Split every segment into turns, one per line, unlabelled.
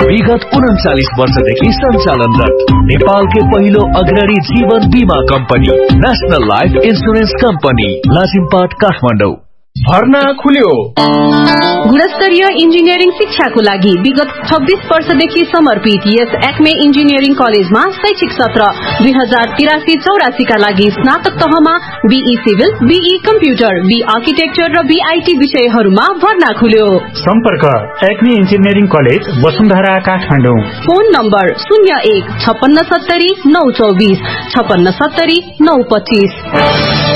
विगत 39 वर्षदेखि सञ्चालनरत नेपालकै पहिलो अग्रणी जीवन बीमा company national life insurance company Lazimpat Kathmandu. भर्ना खुल्यो।
गुणस्तरीय इन्जिनियरिङ शिक्षाको लागि विगत 26 वर्षदेखि समर्पित यस एक्मे इन्जिनियरिङ कलेजमा शैक्षिक सत्र 2083-84 का लागि स्नातक तहमा be civil, be computer, be architecture र बीआईटी विषयहरूमा भर्ना खुल्यो।
सम्पर्क Acme engineering college Vasundhara Kathmandu.
Phone number 01 5670 924 5670 925।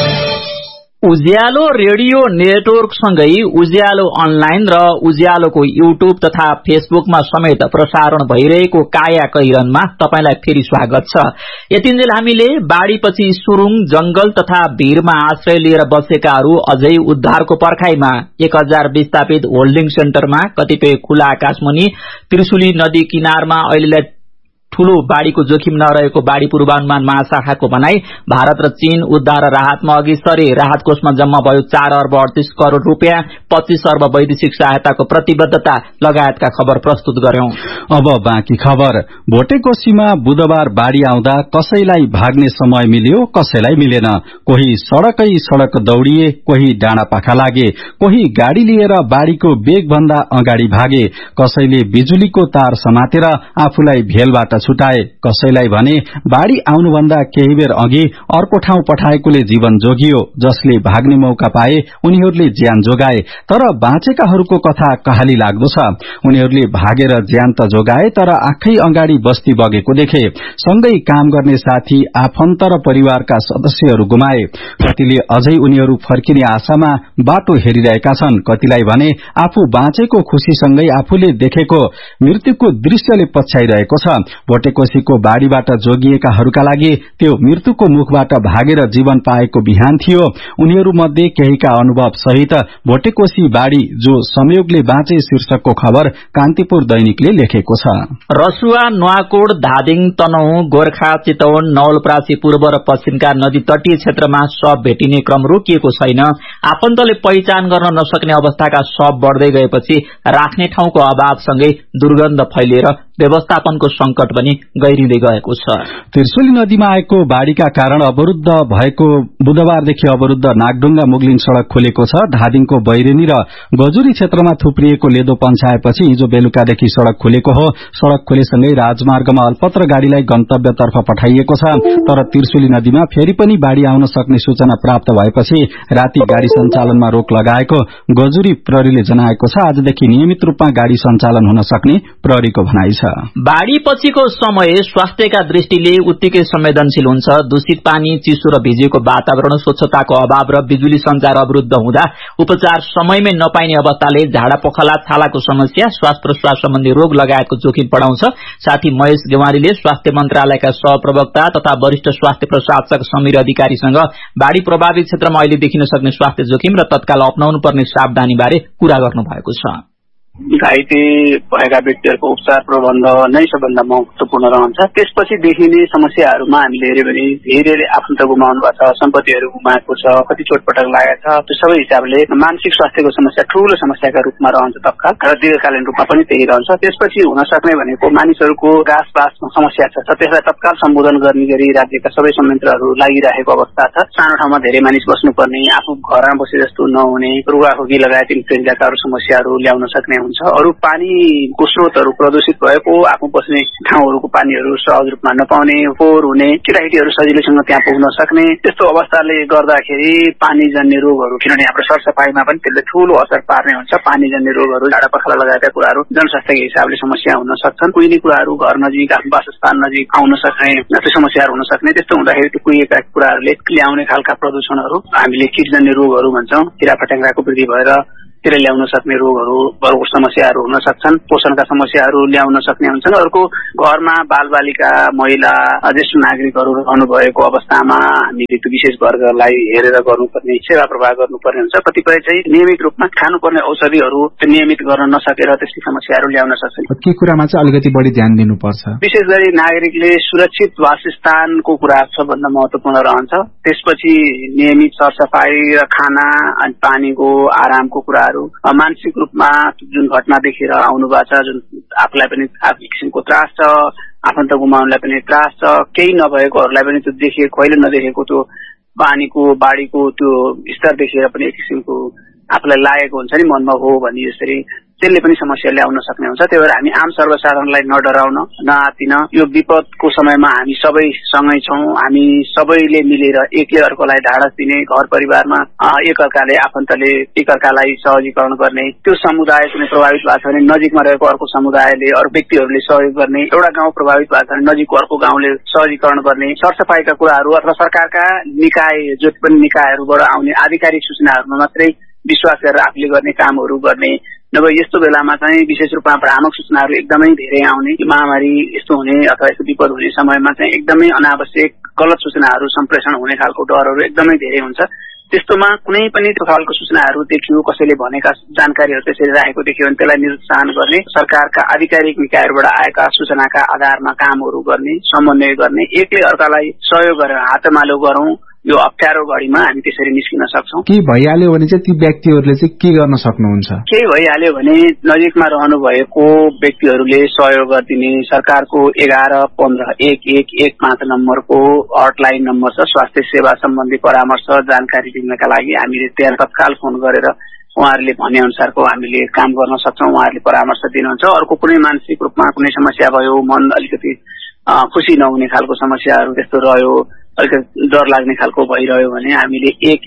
उज्यालो रेडियो नेटवर्क सँगै उज्यालो अनलाइन र उज्यालोको युट्युब तथा फेसबुकमा समेत प्रसारण भइरहेको काया कैरनमा तपाईलाई फेरि स्वागत छ। यतिन्जेल हामीले बाढीपछि सुरुङ, जंगल तथा भीरमा आश्रय लिएर बसेकाहरू अझै उद्धारको पर्खाइमा 1000 विस्थापित होल्डिङ सेन्टरमा कतिपय खुला आकाशमुनि त्रिशुली नदी किनारमा अहिलेलाई ठूलो बाढ़ीको जोखिम नरहेको बाढ़ी पूर्वानुमान महाशाखाको भनाई। भारत र चीन उद्धार र राहतमा अघि सरे। राहत कोषमा जम्मा भयो 4 अर्ब 38 करोड़ रूपियाँ, 25 अर्ब वैदेशिक सहायताको प्रतिबद्धता लगायतका खबर प्रस्तुत गर्यौं।
अब बाँकी खबर। भोटेकोशीमा बुधबार बाढ़ी आउँदा कसैलाई भाग्ने समय मिल्यो, कसैलाई मिलेन। कोही सड़कै सड़क दौड़िए, कोही डाँडा पाखा लागे, कोही गाड़ी लिएर बाढ़ीको वेग भन्दा अगाडि भागे, कसैले बिजुलीको तार समातेर आफूलाई भेलबाट छुटाए, कसैलाई भने बाढ़ी आउनुभन्दा केही बेर अघि अर्को ठाउँ पठाएकोले जीवन जोगियो। जसले भाग्ने मौका पाए उनीहरूले ज्यान जोगाए। तर बाँचेकाहरूको कथा कहाली लाग्दो छ। उनीहरूले भागेर ज्यान त जोगाए, तर आँखै अगाडि बस्ती बगेको देखे। सँगै काम गर्ने साथी, आफन्त र परिवारका सदस्यहरू गुमाए। कतिले अझै उनीहरू फर्किने आशामा बाटो हेरिरहेका छन्। कतिलाई भने आफू बाँचेको खुशीसँगै आफूले देखेको मृत्युको दृश्यले पछ्याइरहेको छ। भोटेकोशीको बाढ़ीबाट जोगिएकाहरूका लागि त्यो मृत्युको मुखबाट भागेर जीवन पाएको बिहान थियो। उनीहरू मध्ये केहीका अनुभव सहित भोटेकोशी बाढ़ी जो संयोगले बाँचे शीर्षकको खबर कान्तिपुर दैनिकले लेखेको छ।
रसुवा, नुवाकोट, धादिङ, तनहुँ, गोर्खा, चितवन, नवलपरासी पूर्व र पश्चिमका नदी तटीय क्षेत्रमा शव भेटिने क्रम रोकिएको छैन। आफन्तले पहिचान गर्न नसक्ने अवस्थाका शव बढ़दै गएपछि राख्ने ठाउँको अभावसँगै दुर्गन्ध फैलिएर व्यवस्थापनको संकट पनि गहिरिँदै गएको छ।
त्रिशुली नदीमा आएको बाढ़ीका कारण अवरुद्ध भएको बुधबारदेखि अवरुद्ध नागढुङ्गा मुगलिन सड़क खोलेको छ। धादिङको बैरेनी र गजुरी क्षेत्रमा थुप्रिएको लेदो पन्छाएपछि हिजो बेलुकादेखि सड़क खोलेको हो। सड़क खोलेसँगै राजमार्गमा अल्पत्र गाड़ीलाई गन्तव्यतर्फ पठाइएको छ। तर त्रिशुली नदीमा फेरि पनि बाढ़ी आउन सक्ने सूचना प्राप्त भएपछि राति गाड़ी सञ्चालनमा रोक लगाएको गजुरी प्रहरीले जनाएको छ। आजदेखि नियमित रूपमा गाड़ी सञ्चालन हुन सक्ने प्रहरीको भनाइ छ।
बाढ़ी पछिको समय स्वास्थ्यका दृष्टिले उत्तिकै संवेदनशील हुन्छ। दूषित पानी, चिसो र भिजेको वातावरण, स्वच्छताको अभाव र बिजुली संचार अवरुद्ध हुँदा उपचार समयमै नपाइने अवस्थाले झाडा पखाला, छालाको समस्या, श्वास प्रश्वास सम्बन्धी रोग लगायतको जोखिम बढाउँछ। साथी महेश गेवारीले स्वास्थ्य मन्त्रालयका सहप्रवक्ता तथा वरिष्ठ स्वास्थ्य प्रशासक समीर अधिकारीसँग बाढ़ी प्रभावित क्षेत्रमा अहिले देखिन सक्ने स्वास्थ्य जोखिम र तत्काल अपनाउनु पर्ने सावधानी बारे कुरा गर्नु भएको छ।
घाइते भएका व्यक्तिहरूको उपचार प्रबन्ध नै सबभन्दा महत्वपूर्ण रहन्छ। त्यसपछि देखिने समस्याहरूमा हामीले हेर्यो भने धेरैले आफन्त गुमाउनु भएको छ, सम्पत्तिहरू गुमाएको छ, कति चोटपटक लागेको छ। त्यो सबै हिसाबले मानसिक स्वास्थ्यको समस्या ठूलो समस्याका रूपमा रहन्छ तत्काल र दीर्घकालीन रूपमा पनि त्यही रहन्छ। त्यसपछि हुन सक्ने भनेको मानिसहरूको गाँसबासमा समस्या छ, त्यसलाई तत्काल सम्बोधन गर्ने गरी राज्यका सबै संयन्त्रहरू लागिरहेको अवस्था छ। सानो ठाउँमा धेरै मानिस बस्नुपर्ने, आफू घरमा बसे जस्तो नहुने, रुगाखोकी लगायत इन्फ्लुएन्जाका अरू समस्याहरू ल्याउन सक्ने हुन्छ। अरू पानीको स्रोतहरू प्रदूषित भएको, आफू बस्ने ठाउँहरूको पानीहरू सहज रूपमा नपाउने, फोहोर हुने, केटाकेटीहरू सजिलैसँग त्यहाँ पुग्न सक्ने, त्यस्तो अवस्थाले गर्दाखेरि पानीजन्य रोगहरू, किनभने हाम्रो सरसफाइमा पनि त्यसले ठूलो असर पार्ने हुन्छ। पानीजन्य रोगहरू, झाडा पखाला लगायतका कुराहरू जनस्वास्थ्यको हिसाबले समस्या हुन सक्छन्। कुहिने कुराहरू घर नजिक, आफ्नो वासस्थान नजिक आउन सक्ने, त्यो समस्याहरू हुन सक्ने। त्यस्तो हुँदाखेरि त्यो कुहिएका कुराहरूले ल्याउने खालका प्रदूषणहरू हामीले कीटजन्य रोगहरू भन्छौँ। किराफट्याङ्ग्राको वृद्धि भएर त्यसले ल्याउन सक्ने रोगहरू, घरको समस्याहरू हुन सक्छन्। पोषणका समस्याहरू ल्याउन सक्ने हुन्छन्। अर्को, घरमा बालबालिका, महिला, ज्येष्ठ नागरिकहरू रहनु भएको अवस्थामा हामीले त्यो विशेष वर्गलाई हेरेर गर्नुपर्ने, सेवा प्रवाह गर्नुपर्ने हुन्छ। कतिपय चाहिँ नियमित रूपमा खानुपर्ने औषधिहरू नियमित गर्न नसकेर त्यस्ता समस्याहरू ल्याउन सक्छन्।
के कुरामा चाहिँ अलिकति बढी ध्यान दिनुपर्छ?
विशेष गरी नागरिकले सुरक्षित वासस्थानको कुरा सबभन्दा महत्वपूर्ण रहन्छ। त्यसपछि नियमित सरसफाई र खाना अनि पानीको, आरामको कुरा सूचनाहरू मानसिक रूपमा जुन घटना देखेर आउनु भएको छ, जुन आफूलाई पनि एक किसिमको त्रास छ, आफन्त गुमाउनलाई पनि त्रास छ, केही नभएकोहरूलाई पनि त्यो देखेको कहिले नदेखेको त्यो पानीको बाढीको त्यो स्तर देखेर पनि एक किसिमको आफूलाई लागेको हुन्छ नि मनमा हो भन्ने जसरी त्यसले पनि समस्या ल्याउन सक्ने हुन्छ। त्यही भएर हामी आम सर्वसाधारणलाई नडराउन नआतिन यो विपदको समयमा हामी सबै सँगै छौं, हामी सबैले मिलेर एकले अर्कोलाई ढाडस दिने, घर परिवारमा एकअर्काले आफन्तले एकअर्कालाई सहजीकरण गर्ने, त्यो समुदाय कुनै प्रभावित भएको छ भने नजिकमा रहेको अर्को समुदायले अरू व्यक्तिहरूले सहयोग गर्ने, एउटा गाउँ प्रभावित भएको छ भने नजिकको अर्को गाउँले सहजीकरण गर्ने, सरसफाइका कुराहरू अथवा सरकारका निकाय जति पनि निकायहरूबाट आउने आधिकारिक सूचनाहरूमा मात्रै विश्वास गरेर आफूले गर्ने कामहरू गर्ने, नभए यस्तो बेलामा चाहिँ विशेष रूपमा भ्रामक सूचनाहरू एकदमै धेरै आउने, महामारी यस्तो हुने अथवा यस्तो विपद हुने समयमा चाहिँ एकदमै अनावश्यक गलत सूचनाहरू सम्प्रेषण हुने खालको डरहरू एकदमै धेरै हुन्छ। त्यस्तोमा कुनै पनि त्यो खालको सूचनाहरू देखियो, कसैले भनेका जानकारीहरू त्यसरी राखेको देखियो भने त्यसलाई निरुत्साहन गर्ने, सरकारका आधिकारिक निकायहरूबाट आएका सूचनाका आधारमा कामहरू गर्ने, समन्वय गर्ने, एकले अर्कालाई सहयोग गरेर हातमालो गरौं। यो अप्ठ्यारो घडीमा हामी त्यसरी निस्किन सक्छौं।
के भइहाल्यो भने चाहिँ ती व्यक्तिहरूले चाहिँ के गर्न सक्नुहुन्छ?
केही भइहाल्यो भने नजिकमा रहनु भएको व्यक्तिहरूले सहयोग गरिदिने, सरकारको 11-15-111 नम्बरको हटलाइन नम्बर छ, स्वास्थ्य सेवा सम्बन्धी परामर्श जानकारी दिनका लागि हामीले त्यहाँ तत्काल फोन गरेर उहाँहरूले भने अनुसारको हामीले काम गर्न सक्छौं, उहाँहरूले परामर्श दिनुहुन्छ। अर्को कुनै मानसिक रूपमा कुनै समस्या भयो, मन अलिकति खुसी नहुने खालको समस्याहरू त्यस्तो रह्यो, अलिकति डर लाग्ने खालको भइरह्यो भने हामीले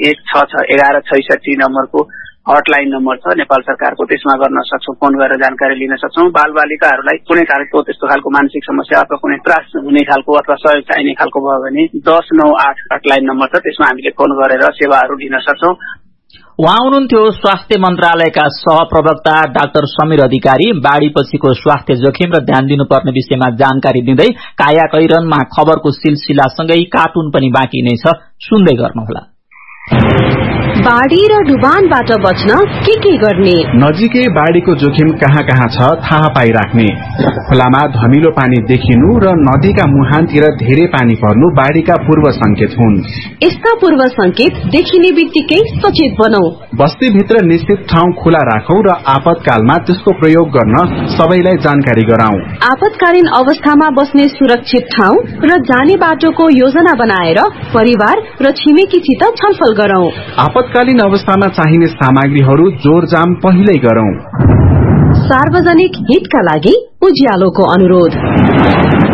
1166 नम्बरको हटलाइन नम्बर छ नेपाल सरकारको, त्यसमा गर्न सक्छौं, फोन गरेर जानकारी लिन सक्छौं। बालबालिकाहरूलाई कुनै खालको त्यस्तो खालको मानसिक समस्या अथवा कुनै त्रास हुने खालको अथवा सहयोग चाहिने खालको भयो भने 1098 हटलाइन नम्बर छ, त्यसमा हामीले फोन गरेर सेवाहरू लिन सक्छौं।
उहाँ हुनुहुन्थ्यो स्वास्थ्य मन्त्रालयका सहप्रवक्ता डाक्टर समीर अधिकारी। बाढ़ीपछिको स्वास्थ्य जोखिम र ध्यान दिनुपर्ने विषयमा जानकारी दिँदै कायाकैरनमा खबरको सिलसिलासँगै कार्टुन पनि बाँकी नै छ, सुन्दै गर्नुहोला।
बाढ़ी र डुबानबाट बच्न के गर्ने?
नजिकै बाढ़ीको जोखिम कहाँ कहाँ छ थाहा पाइराख्ने, खोलामा धमिलो पानी देखिनु र नदीका मुहानतिर धेरै पानी पर्नु बाढ़ीका पूर्व संकेत हुन्।
यस्ता पूर्व संकेत देखिने बित्तिकै सचेत बनौ।
बस्तीभित्र निश्चित ठाउँ खुला राखौं र आपतकालमा त्यसको प्रयोग गर्न सबैलाई जानकारी गराउँ।
आपतकालीन अवस्थामा बस्ने सुरक्षित ठाउँ र जाने बाटोको योजना बनाएर परिवार र छिमेकीसित छलफल गरौं।
आपतकालीन अवस्थामा चाहिने सामग्रीहरू जोरजाम पहिल्यै गरौं।
सार्वजनिक हितका लागि उज्यालोको अनुरोध।